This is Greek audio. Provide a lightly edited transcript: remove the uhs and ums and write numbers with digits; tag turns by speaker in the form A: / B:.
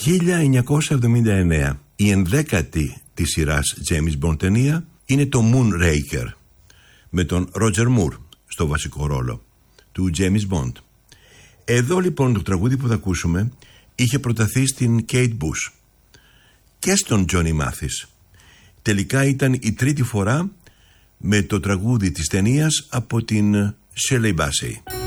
A: 1979. Η 11η της σειράς James Bond ταινία είναι το Moonraker, με τον Roger Moore στο βασικό ρόλο του James Bond. Εδώ λοιπόν το τραγούδι που θα ακούσουμε είχε προταθεί στην Kate Bush και στον Johnny Mathis. Τελικά ήταν η τρίτη φορά με το τραγούδι της ταινίας από την Shirley Bassey.